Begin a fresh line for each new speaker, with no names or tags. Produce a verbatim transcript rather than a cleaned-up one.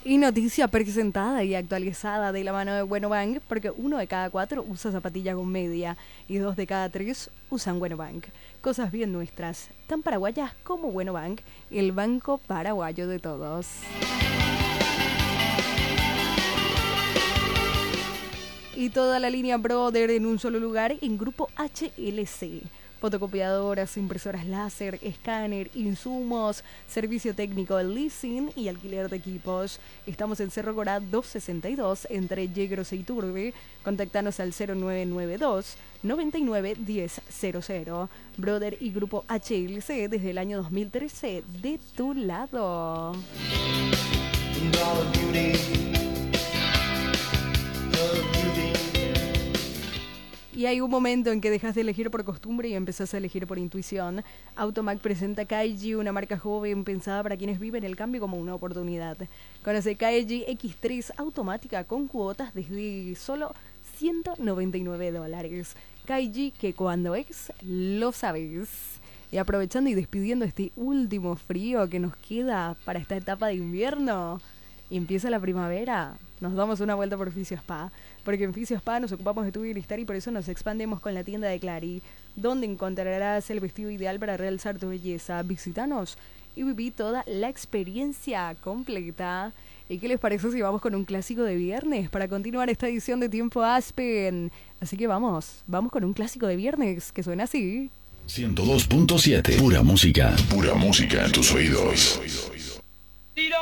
Y noticia presentada y actualizada de la mano de Bueno Bank, porque uno de cada cuatro usa zapatilla con media y dos de cada tres usan Bueno Bank. Cosas bien nuestras, tan paraguayas como Bueno Bank, el banco paraguayo de todos. Y toda la línea Brother en un solo lugar en Grupo H L C. Fotocopiadoras, impresoras láser, escáner, insumos, servicio técnico, leasing y alquiler de equipos. Estamos en Cerro Corá doscientos sesenta y dos entre Yegros e Iturbe. Contactanos al cero nueve nueve dos, noventa y nueve, diez cero cero. Brother y Grupo H L C desde el año dos mil trece, de tu lado. Y hay un momento en que dejas de elegir por costumbre y empezás a elegir por intuición. Automac presenta Kaiji, una marca joven pensada para quienes viven el cambio como una oportunidad. Conoce Kaiji X tres automática con cuotas desde solo ciento noventa y nueve dólares. Kaiji, que cuando es, lo sabes. Y aprovechando y despidiendo este último frío que nos queda para esta etapa de invierno, y empieza la primavera, nos damos una vuelta por Fisio Spa, porque en Fisio Spa nos ocupamos de tu bienestar y por eso nos expandemos con la tienda de Clary, donde encontrarás el vestido ideal para realzar tu belleza. Visítanos y viví toda la experiencia completa. ¿Y qué les parece si vamos con un clásico de viernes para continuar esta edición de Tiempo Aspen? Así que vamos, vamos con un clásico de viernes que suena así.
ciento dos punto siete. Pura música. Pura música en tus oídos.
Tiro.